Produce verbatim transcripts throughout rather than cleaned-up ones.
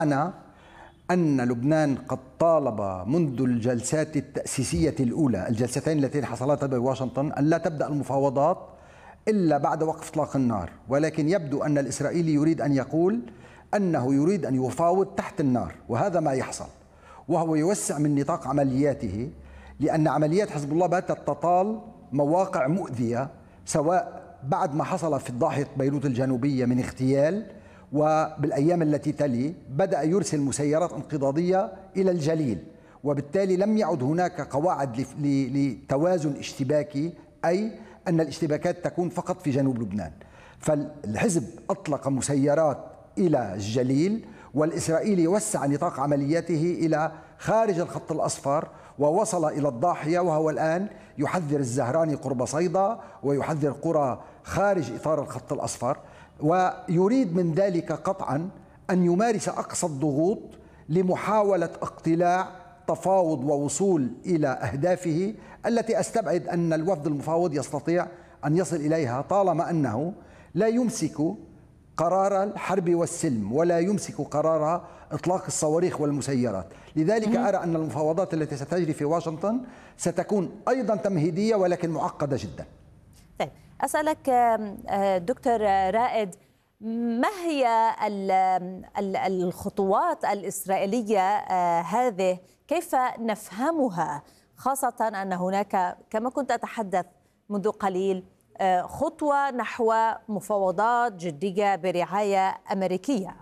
أنا أن لبنان قد طالب منذ الجلسات التأسيسية الأولى، الجلستين اللتين حصلتا بواشنطن، أن لا تبدأ المفاوضات إلا بعد وقف إطلاق النار، ولكن يبدو أن الإسرائيلي يريد أن يقول أنه يريد أن يفاوض تحت النار، وهذا ما يحصل، وهو يوسع من نطاق عملياته، لأن عمليات حزب الله باتت تطال مواقع مؤذية، سواء بعد ما حصل في ضاحية بيروت الجنوبية من اغتيال، وبالأيام التي تلي بدأ يرسل مسيرات انقضاضية إلى الجليل، وبالتالي لم يعد هناك قواعد لتوازن اشتباكي، أي أن الاشتباكات تكون فقط في جنوب لبنان. فالحزب أطلق مسيرات إلى الجليل، والإسرائيلي وسع نطاق عملياته إلى خارج الخط الأصفر ووصل إلى الضاحية، وهو الآن يحذر الزهراني قرب صيدا ويحذر قرى خارج إطار الخط الأصفر، ويريد من ذلك قطعا أن يمارس أقصى الضغوط لمحاولة اقتلاع تفاوض ووصول إلى أهدافه التي أستبعد أن الوفد المفاوض يستطيع أن يصل إليها، طالما أنه لا يمسك قرار الحرب والسلم ولا يمسك قرار إطلاق الصواريخ والمسيرات. لذلك أرى أن المفاوضات التي ستجري في واشنطن ستكون أيضا تمهيدية ولكن معقدة جدا. طيب أسألك دكتور رائد، ما هي الخطوات الإسرائيلية هذه، كيف نفهمها، خاصة أن هناك كما كنت أتحدث منذ قليل خطوة نحو مفاوضات جدية برعاية أمريكية؟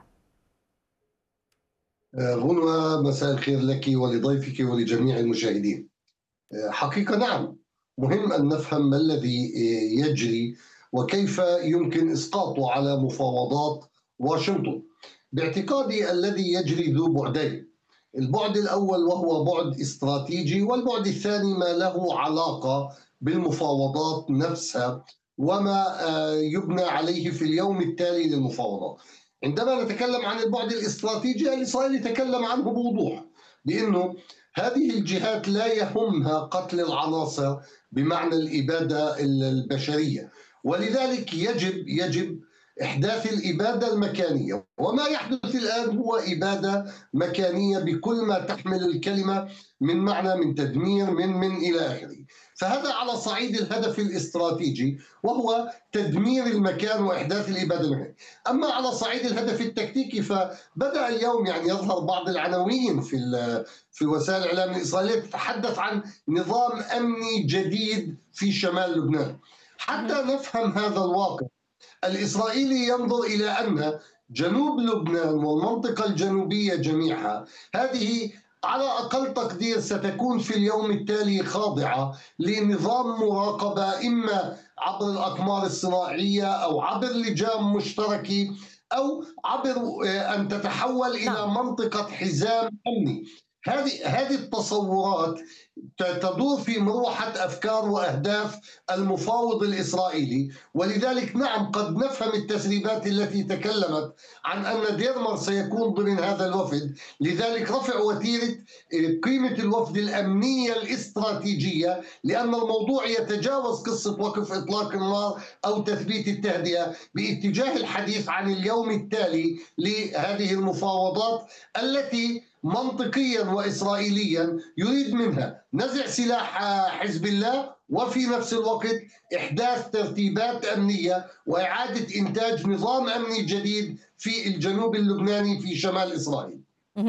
غنوة، مساء الخير لك ولضيفك ولجميع المشاهدين. حقيقة نعم، مهم أن نفهم ما الذي يجري وكيف يمكن إسقاطه على مفاوضات واشنطن. باعتقادي الذي يجري ذو بعدين، البعد الأول وهو بعد استراتيجي، والبعد الثاني ما له علاقة بالمفاوضات نفسها وما يبنى عليه في اليوم التالي للمفاوضات. عندما نتكلم عن البعد الاستراتيجي، الإسرائيلي يتكلم عنه بوضوح، بأنه هذه الجهات لا يهمها قتل العناصر بمعنى الإبادة البشرية، ولذلك يجب يجب إحداث الإبادة المكانية، وما يحدث الآن هو إبادة مكانية بكل ما تحمل الكلمة من معنى، من تدمير، من من إلى آخره. فهذا على صعيد الهدف الاستراتيجي، وهو تدمير المكان وإحداث الإبادة المكانية. أما على صعيد الهدف التكتيكي، فبدأ اليوم يعني يظهر بعض العناوين في في وسائل الإعلام الإسرائيلية تتحدث عن نظام أمني جديد في شمال لبنان. حتى نفهم هذا الواقع، الإسرائيلي ينظر إلى أن جنوب لبنان والمنطقة الجنوبية جميعها هذه على أقل تقدير ستكون في اليوم التالي خاضعة لنظام مراقبة، إما عبر الأقمار الصناعية أو عبر لجام مشتركة أو عبر أن تتحول إلى منطقة حزام أمني. هذه هذه التصورات تدور في مروحة أفكار وأهداف المفاوض الإسرائيلي، ولذلك نعم قد نفهم التسريبات التي تكلمت عن أن ديرمر سيكون ضمن هذا الوفد، لذلك رفع وتيرة قيمة الوفد الأمنية الاستراتيجية، لأن الموضوع يتجاوز قصة وقف إطلاق النار أو تثبيت التهدئة باتجاه الحديث عن اليوم التالي لهذه المفاوضات التي منطقيا وإسرائيليا يريد منها نزع سلاح حزب الله، وفي نفس الوقت إحداث ترتيبات أمنية وإعادة إنتاج نظام أمني جديد في الجنوب اللبناني في شمال إسرائيل.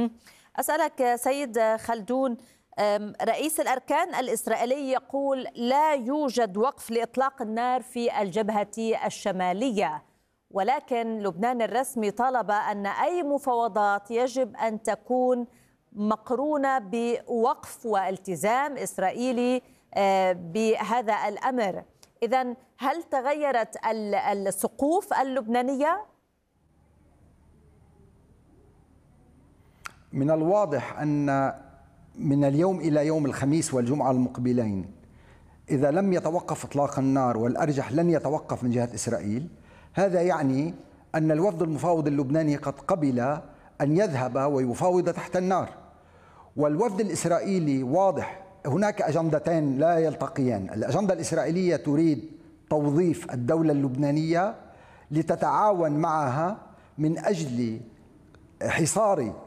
أسألك سيد خلدون، رئيس الأركان الإسرائيلي يقول لا يوجد وقف لإطلاق النار في الجبهة الشمالية، ولكن لبنان الرسمي طالب أن أي مفاوضات يجب أن تكون مقرونة بوقف والتزام إسرائيلي بهذا الأمر. إذن هل تغيرت السقوف اللبنانية؟ من الواضح أن من اليوم إلى يوم الخميس والجمعة المقبلين، إذا لم يتوقف إطلاق النار، والأرجح لن يتوقف من جهة إسرائيل، هذا يعني أن الوفد المفاوض اللبناني قد قبل أن يذهب ويفاوض تحت النار. والوفد الإسرائيلي واضح، هناك أجندتين لا يلتقيان. الأجندة الإسرائيلية تريد توظيف الدولة اللبنانية لتتعاون معها من أجل حصار